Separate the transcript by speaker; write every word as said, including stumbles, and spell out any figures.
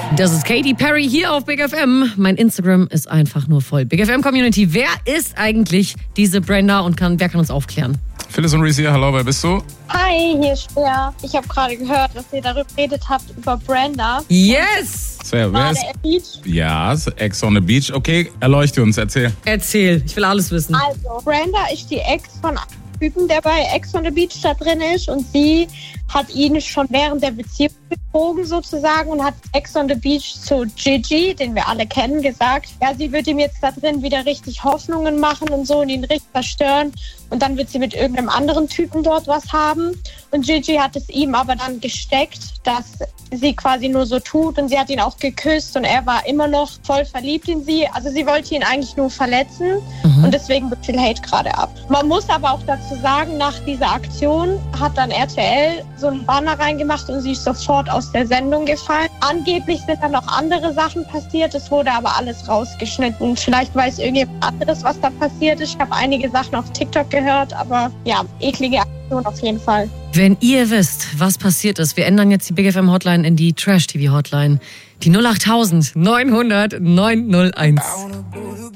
Speaker 1: Das ist Katy Perry hier auf Big F M. Mein Instagram ist einfach nur voll. Big F M Community, wer ist eigentlich diese Brenda und kann, wer kann uns aufklären?
Speaker 2: Phyllis und Reese hier, hallo, wer bist du?
Speaker 3: Hi, hier ist Speer. Ich habe gerade gehört, dass ihr darüber geredet habt, über Brenda.
Speaker 1: Yes!
Speaker 2: So, wer
Speaker 3: War
Speaker 2: ist?
Speaker 3: der Beach.
Speaker 2: Ja, Ex on the Beach. Okay, erleuchte uns, erzähl.
Speaker 1: Erzähl, ich will alles wissen.
Speaker 3: Also, Brenda ist die Ex von einem Typen, der bei Ex on the Beach da drin ist. Und sie hat ihn schon während der Beziehung betrogen sozusagen und hat Ex on the Beach zu Gigi, den wir alle kennen, gesagt, ja, sie wird ihm jetzt da drin wieder richtig Hoffnungen machen und so und ihn richtig zerstören. Und dann wird sie mit irgendeinem anderen Typen dort was haben. Und Gigi hat es ihm aber dann gesteckt, dass sie quasi nur so tut. Und sie hat ihn auch geküsst und er war immer noch voll verliebt in sie. Also sie wollte ihn eigentlich nur verletzen. Mhm. Und deswegen wird viel Hate gerade ab. Man muss aber auch dazu sagen, nach dieser Aktion hat dann R T L so einen Banner reingemacht und sie ist sofort aus der Sendung gefallen. Angeblich sind dann noch andere Sachen passiert. Es wurde aber alles rausgeschnitten. Vielleicht weiß irgendjemand anderes, was da passiert ist. Ich habe einige Sachen auf TikTok gehört, aber ja, eklige Aktion auf jeden Fall.
Speaker 1: Wenn ihr wisst, was passiert ist, wir ändern jetzt die Big F M Hotline in die Trash-T V Hotline. Die null acht neunhundert neunhundert neun null eins.